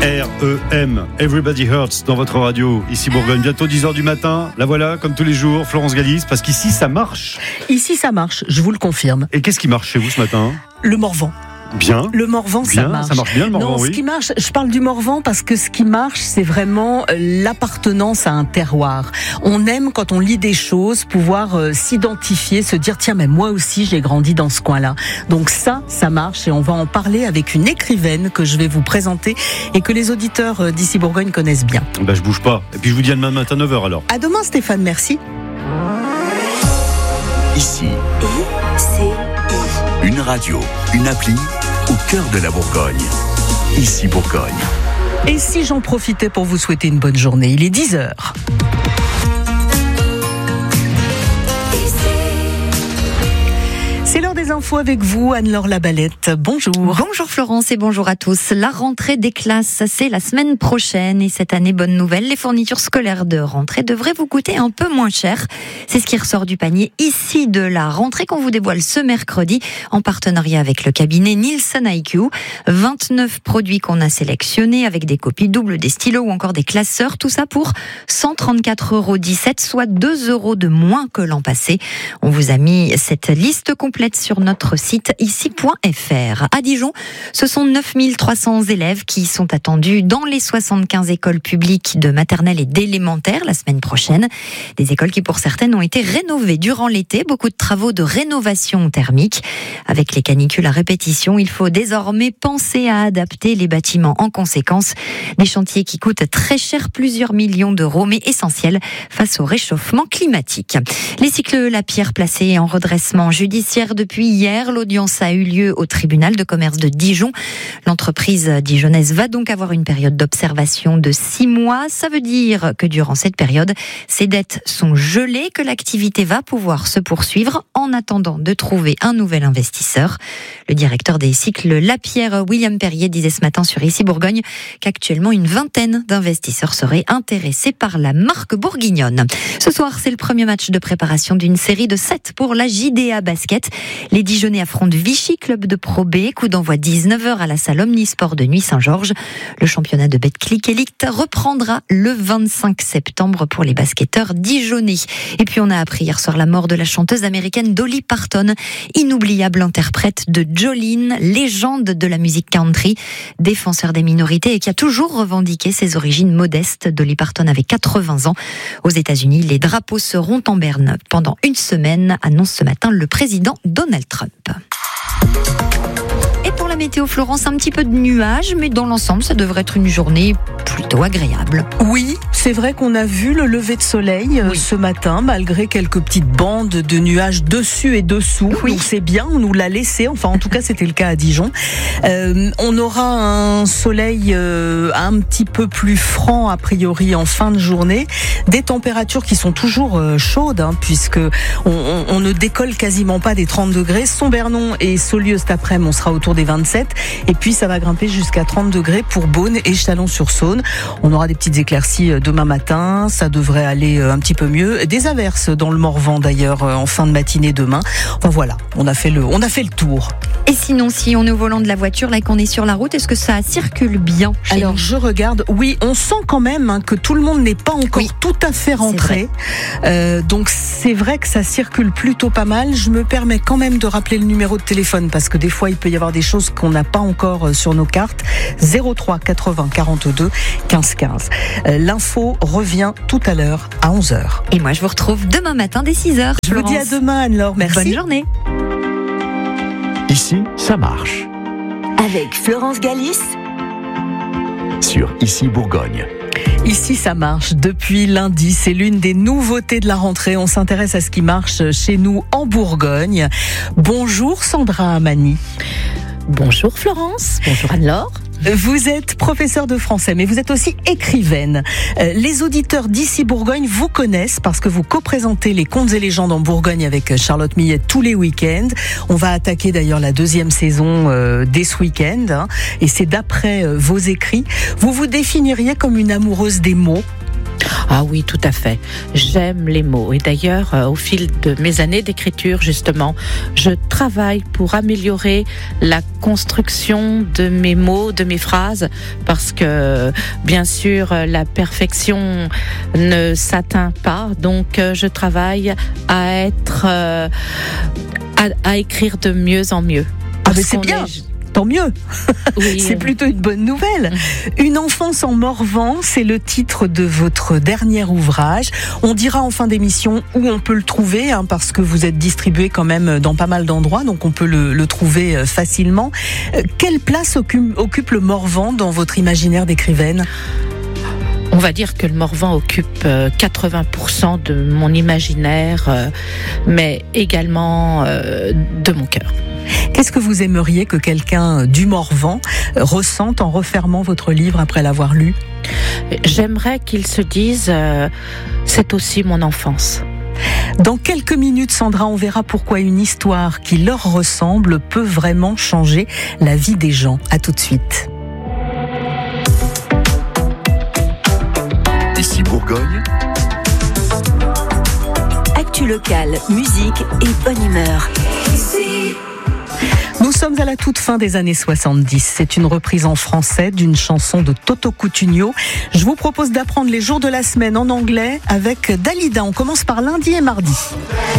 REM, Everybody Hurts dans votre radio, ici Bourgogne. Bientôt 10h du matin, la voilà, comme tous les jours, Florence Galis, parce qu'ici ça marche. Ici ça marche, je vous le confirme. Et qu'est-ce qui marche chez vous ce matin ? Le Morvan. Bien. Le Morvan, bien, ça marche. Ça marche bien le Morvan, non, oui. Ce qui marche, je parle du Morvan parce que ce qui marche, c'est vraiment l'appartenance à un terroir. On aime, quand on lit des choses, pouvoir s'identifier, se dire, tiens, mais moi aussi, j'ai grandi dans ce coin-là. Donc ça marche et on va en parler avec une écrivaine que je vais vous présenter et que les auditeurs d'ici Bourgogne connaissent bien. Je bouge pas. Et puis je vous dis à demain matin 9h alors. À demain, Stéphane, merci. Ici, une radio, une appli au cœur de la Bourgogne. Ici Bourgogne. Et si j'en profitais pour vous souhaiter une bonne journée, il est 10h. C'est l'heure des infos avec vous, Anne-Laure Labalette. Bonjour. Bonjour Florence et bonjour à tous. La rentrée des classes, c'est la semaine prochaine et cette année, bonne nouvelle, les fournitures scolaires de rentrée devraient vous coûter un peu moins cher. C'est ce qui ressort du panier ici de la rentrée qu'on vous dévoile ce mercredi en partenariat avec le cabinet Nielsen IQ. 29 produits qu'on a sélectionnés avec des copies doubles, des stylos ou encore des classeurs. Tout ça pour 134,17 €, soit 2 € de moins que l'an passé. On vous a mis cette liste complète sur notre site ici.fr. À Dijon, ce sont 9300 élèves qui sont attendus dans les 75 écoles publiques de maternelle et d'élémentaire la semaine prochaine. Des écoles qui, pour certaines, ont été rénovées durant l'été. Beaucoup de travaux de rénovation thermique. Avec les canicules à répétition, il faut désormais penser à adapter les bâtiments en conséquence. Des chantiers qui coûtent très cher, plusieurs millions d'euros, mais essentiels face au réchauffement climatique. Les cycles Lapierre placés en redressement judiciaire depuis hier. L'audience a eu lieu au tribunal de commerce de Dijon. L'entreprise dijonnaise va donc avoir une période d'observation de 6 mois. Ça veut dire que durant cette période, ses dettes sont gelées, que l'activité va pouvoir se poursuivre en attendant de trouver un nouvel investisseur. Le directeur des cycles Lapierre, William Perrier, disait ce matin sur Ici Bourgogne qu'actuellement une vingtaine d'investisseurs seraient intéressés par la marque bourguignonne. Ce soir, c'est le premier match de préparation d'une série de 7 pour la JDA Basket. Les Dijonnais affrontent Vichy, club de Pro B. Coup d'envoi 19h à la salle Omnisport de Nuit-Saint-Georges. Le championnat de Betclic Elite reprendra le 25 septembre pour les basketteurs dijonnais. Et puis on a appris hier soir la mort de la chanteuse américaine Dolly Parton, inoubliable interprète de Jolene, légende de la musique country, défenseur des minorités et qui a toujours revendiqué ses origines modestes. Dolly Parton avait 80 ans. Aux États-Unis, les drapeaux seront en berne pendant une semaine, annonce ce matin le président Donald Trump. Et pour la météo, Florence, un petit peu de nuages, mais dans l'ensemble, ça devrait être une journée plutôt agréable. Oui, c'est vrai qu'on a vu le lever de soleil ce matin, malgré quelques petites bandes de nuages dessus et dessous. Oui. Donc c'est bien, on nous l'a laissé. Enfin, en tout cas, c'était le cas à Dijon. On aura un soleil un petit peu plus franc, a priori, en fin de journée. Des températures qui sont toujours chaudes, puisque on ne décolle quasiment pas des 30 degrés. Sombernon et Saulieu cet après-midi, on sera autour des 27. Et puis, ça va grimper jusqu'à 30 degrés pour Beaune et Chalon-sur-Saône. On aura des petites éclaircies demain matin. Ça devrait aller un petit peu mieux. Des averses dans le Morvan, d'ailleurs, en fin de matinée demain. Enfin, voilà. On a fait le tour. Et sinon, si on est au volant de la voiture, là, qu'on est sur la route, est-ce que ça circule bien chez Alors, nous ? je regarde. Oui, on sent quand même que tout le monde n'est pas encore tout à fait rentré. Donc, c'est vrai que ça circule plutôt pas mal. Je me permets quand même de rappeler le numéro de téléphone parce que des fois, il peut y avoir des choses qu'on n'a pas encore sur nos cartes. 03 80 42 15 15. L'info revient tout à l'heure à 11h. Et moi, je vous retrouve demain matin dès 6h. Je vous dis à demain, Anne-Laure. Merci. Bonne journée. Ici, ça marche. Avec Florence Galis Sur Ici Bourgogne. Ici, ça marche depuis lundi. C'est l'une des nouveautés de la rentrée. On s'intéresse à ce qui marche chez nous en Bourgogne. Bonjour Sandra Amani. Bonjour Florence, bonjour Anne-Laure. Vous êtes professeure de français, mais vous êtes aussi écrivaine. Les auditeurs d'ici Bourgogne vous connaissent parce que vous co-présentez les contes et légendes en Bourgogne avec Charlotte Millet tous les week-ends. On va attaquer d'ailleurs la 2e saison dès ce week-end. Et c'est d'après vos écrits. Vous vous définiriez comme une amoureuse des mots ? Ah oui, tout à fait. J'aime les mots. Et d'ailleurs, au fil de mes années d'écriture, justement, je travaille pour améliorer la construction de mes mots, de mes phrases, parce que, bien sûr, la perfection ne s'atteint pas. Donc, je travaille à être, à écrire de mieux en mieux. Ah, mais c'est bien. Tant mieux. Oui. C'est plutôt une bonne nouvelle. Une enfance en Morvan, c'est le titre de votre dernier ouvrage. On dira en fin d'émission où on peut le trouver, parce que vous êtes distribué quand même dans pas mal d'endroits, donc on peut le trouver facilement. Quelle place occupe le Morvan dans votre imaginaire d'écrivaine ? On va dire que le Morvan occupe 80% de mon imaginaire, mais également de mon cœur. Qu'est-ce que vous aimeriez que quelqu'un du Morvan ressente en refermant votre livre après l'avoir lu ? J'aimerais qu'il se dise c'est aussi mon enfance. Dans quelques minutes, Sandra, on verra pourquoi une histoire qui leur ressemble peut vraiment changer la vie des gens. À tout de suite. Ici Bourgogne. Actu locale, musique et bonne humeur. Nous sommes à la toute fin des années 70. C'est une reprise en français d'une chanson de Toto Cutugno. Je vous propose d'apprendre les jours de la semaine en anglais avec Dalida. On commence par lundi et mardi.